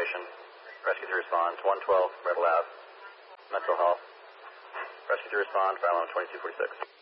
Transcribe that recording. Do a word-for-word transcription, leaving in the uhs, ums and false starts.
evacuation. Rescue to respond. one twelve, Red Lab. Mental health. Rescue to respond. Fire alarm twenty-two forty-six.